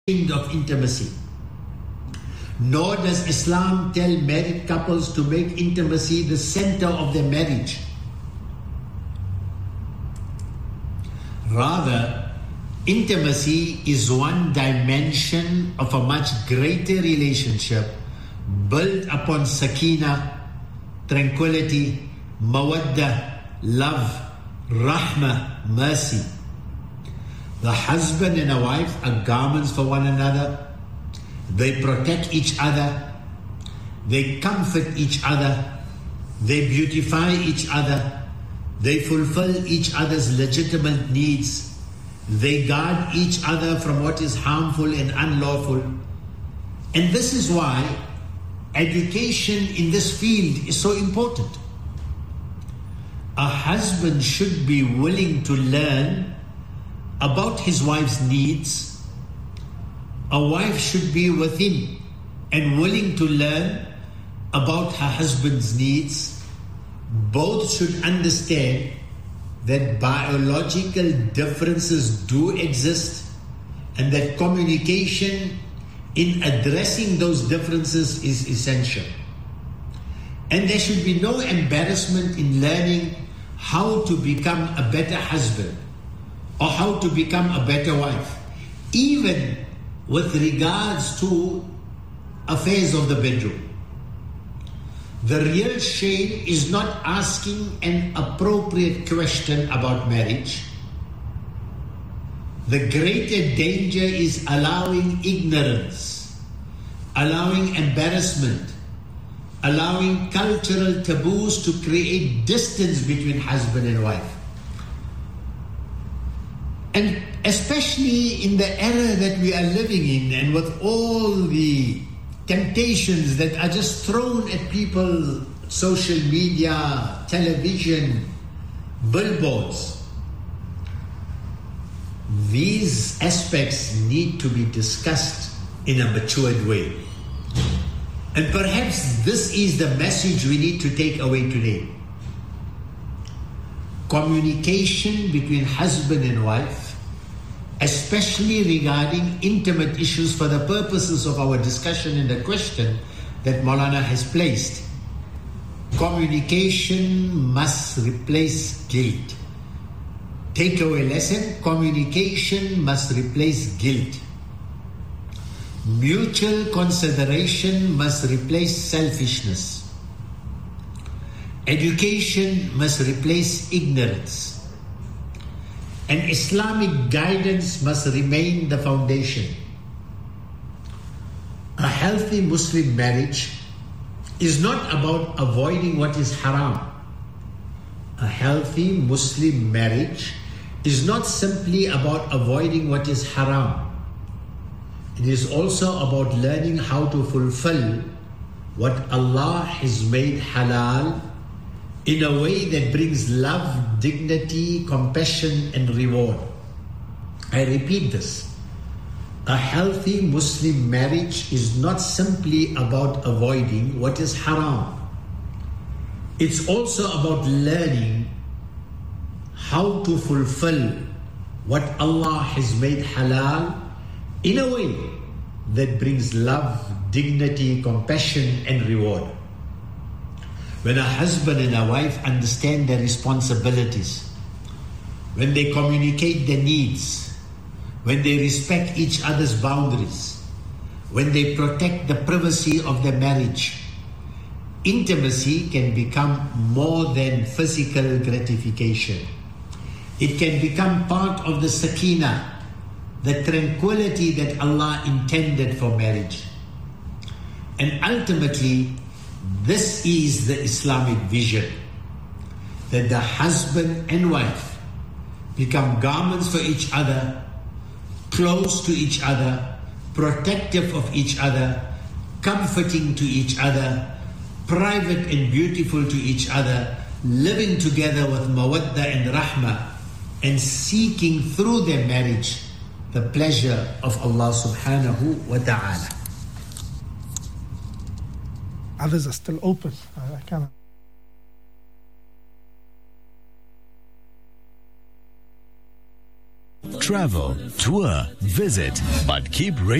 of intimacy. Nor does Islam tell married couples to make intimacy the center of their marriage. Rather, intimacy is one dimension of a much greater relationship built upon sakina, tranquility, mawadda, love, rahmah, mercy. The husband and a wife are garments for one another. They protect each other. They comfort each other. They beautify each other. They fulfill each other's legitimate needs. They guard each other from what is harmful and unlawful. And this is why education in this field is so important. A husband should be willing to learn about his wife's needs. A wife should be with him and willing to learn about her husband's needs. Both should understand that biological differences do exist and that communication in addressing those differences is essential. And there should be no embarrassment in learning how to become a better husband or how to become a better wife, even with regards to affairs of the bedroom. The real shame is not asking an appropriate question about marriage. The greater danger is allowing ignorance, allowing embarrassment, allowing cultural taboos to create distance between husband and wife. And especially in the era that we are living in, and with all the temptations that are just thrown at people, social media, television, billboards, these aspects need to be discussed in a matured way. And perhaps this is the message we need to take away today. Communication between husband and wife, especially regarding intimate issues for the purposes of our discussion and the question that Maulana has placed. Communication must replace guilt. Takeaway lesson: communication must replace guilt. Mutual consideration must replace selfishness. Education must replace ignorance. And Islamic guidance must remain the foundation. A healthy Muslim marriage is not about avoiding what is haram. A healthy Muslim marriage is not simply about avoiding what is haram. It is also about learning how to fulfill what Allah has made halal in a way that brings love, dignity, compassion, and reward. I repeat this. A healthy Muslim marriage is not simply about avoiding what is haram. It's also about learning how to fulfill what Allah has made halal in a way that brings love, dignity, compassion, and reward. When a husband and a wife understand their responsibilities, when they communicate their needs, when they respect each other's boundaries, when they protect the privacy of their marriage, intimacy can become more than physical gratification. It can become part of the sakina, the tranquility that Allah intended for marriage. And ultimately, this is the Islamic vision, that the husband and wife become garments for each other, close to each other, protective of each other, comforting to each other, private and beautiful to each other, living together with mawadda and rahmah, and seeking through their marriage the pleasure of Allah subhanahu wa ta'ala. Others are still open. I cannot. travel, tour, visit, but keep